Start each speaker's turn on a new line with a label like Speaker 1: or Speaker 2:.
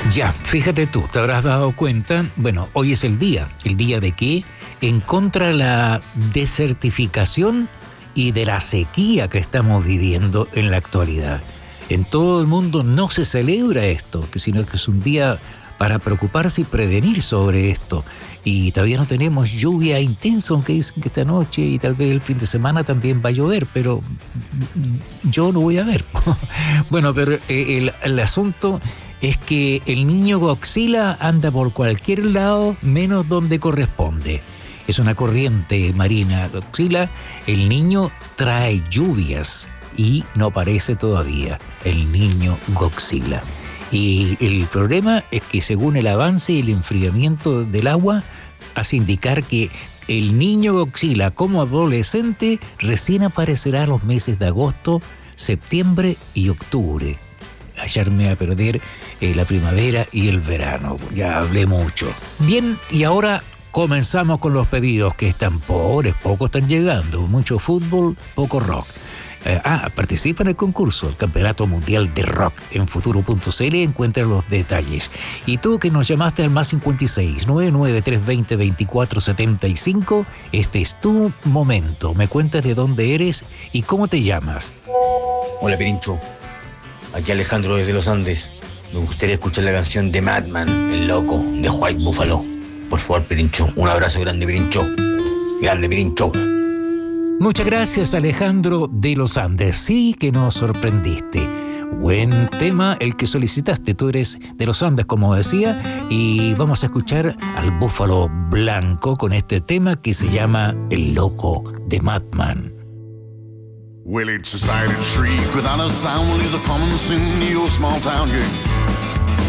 Speaker 1: Ya, fíjate tú, te habrás dado cuenta, bueno, hoy es ¿el día de qué? En contra de la desertificación y de la sequía que estamos viviendo en la actualidad. En todo el mundo no se celebra esto, sino que es un día para preocuparse y prevenir sobre esto. Y todavía no tenemos lluvia intensa, aunque dicen que esta noche y tal vez el fin de semana también va a llover, pero yo no voy a ver. Bueno, pero el asunto es que el niño Godzilla anda por cualquier lado menos donde corresponde. Es una corriente marina Godzilla. El niño trae lluvias y no aparece todavía el niño Godzilla. Y el problema es que según el avance y el enfriamiento del agua, hace indicar que el niño Godzilla como adolescente recién aparecerá a los meses de agosto, septiembre y octubre. Hallarme a perder la primavera y el verano. Ya hablé mucho. Bien, y ahora comenzamos con los pedidos que están pobres, pocos están llegando. Mucho fútbol, poco rock. Participa en el concurso, el Campeonato Mundial de Rock. En futuro.cl encuentra los detalles. Y tú que nos llamaste al más 56 99 320 2475, este es tu momento. Me cuentas de dónde eres y cómo te llamas.
Speaker 2: Hola, Pirincho. Aquí Alejandro desde los Andes. Me gustaría escuchar la canción de Madman, El Loco, de White Buffalo. Por favor, Pirincho. Un abrazo grande, Pirincho. Grande, Pirincho.
Speaker 1: Muchas gracias, Alejandro de los Andes. Sí que nos sorprendiste. Buen tema el que solicitaste. Tú eres de los Andes, como decía, y vamos a escuchar al Búfalo Blanco con este tema que se llama El Loco de Madman.
Speaker 3: Well, it's a silent shriek without a sound, is a common sin to your small town, yeah.